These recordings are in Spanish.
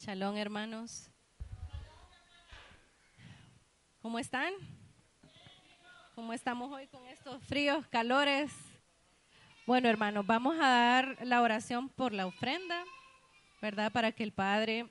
Shalom, hermanos. ¿Cómo están? ¿Cómo estamos hoy con estos fríos, calores? Bueno, hermanos, vamos a dar la oración por la ofrenda, ¿verdad? Para que el Padre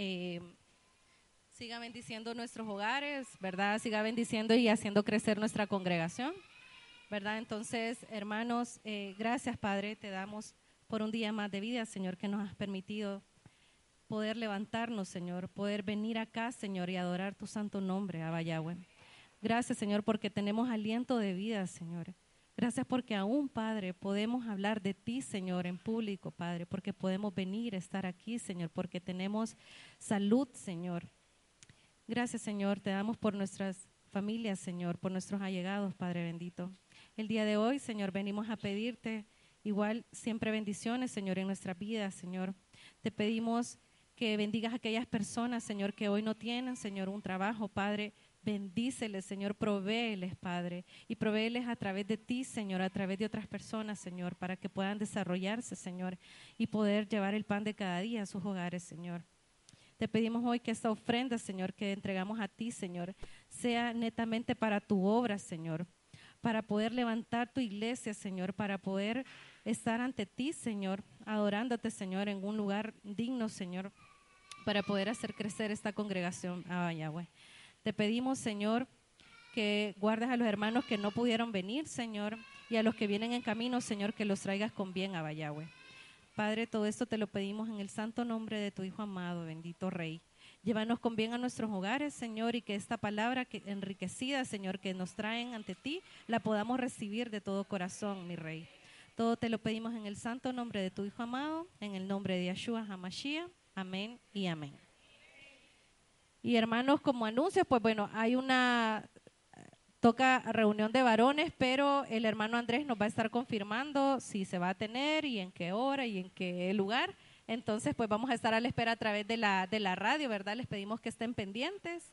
siga bendiciendo nuestros hogares, ¿verdad? Siga bendiciendo y haciendo crecer nuestra congregación, ¿verdad? Entonces, hermanos, gracias, Padre, te damos por un día más de vida, Señor, que nos has permitido poder levantarnos, Señor, poder venir acá, Señor, y adorar tu santo nombre, Abba Yahweh. Gracias, Señor, porque tenemos aliento de vida, Señor. Gracias porque aún, Padre, podemos hablar de ti, Señor, en público, Padre, porque podemos venir a estar aquí, Señor, porque tenemos salud, Señor. Gracias, Señor, te damos por nuestras familias, Señor, por nuestros allegados, Padre bendito. El día de hoy, Señor, venimos a pedirte igual siempre bendiciones, Señor, en nuestra vida, Señor. Te pedimos que bendigas a aquellas personas, Señor, que hoy no tienen, Señor, un trabajo, Padre. Bendíceles, Señor, provéeles, Padre, y provéeles a través de ti, Señor, a través de otras personas, Señor, para que puedan desarrollarse, Señor, y poder llevar el pan de cada día a sus hogares, Señor. Te pedimos hoy que esta ofrenda, Señor, que entregamos a ti, Señor, sea netamente para tu obra, Señor, para poder levantar tu iglesia, Señor, para poder estar ante ti, Señor, adorándote, Señor, en un lugar digno, Señor, para poder hacer crecer esta congregación, Yahweh. Te pedimos, Señor, que guardes a los hermanos que no pudieron venir, Señor, y a los que vienen en camino, Señor, que los traigas con bien, Yahweh. Padre, todo esto te lo pedimos en el santo nombre de tu Hijo amado, bendito Rey. Llévanos con bien a nuestros hogares, Señor, y que esta palabra que enriquecida, Señor, que nos traen ante ti, la podamos recibir de todo corazón, mi Rey. Todo te lo pedimos en el santo nombre de tu Hijo amado, en el nombre de Yeshua HaMashiach. Amén y amén. Y hermanos, como anuncios, pues bueno, toca reunión de varones, pero el hermano Andrés nos va a estar confirmando si se va a tener y en qué hora y en qué lugar. Entonces, pues vamos a estar a la espera a través de la radio, ¿verdad? Les pedimos que estén pendientes.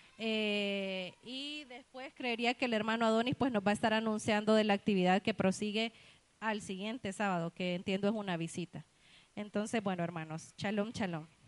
Y después creería que el hermano Adonis pues nos va a estar anunciando de la actividad que prosigue al siguiente sábado, que entiendo es una visita. Entonces, bueno, hermanos, shalom, shalom.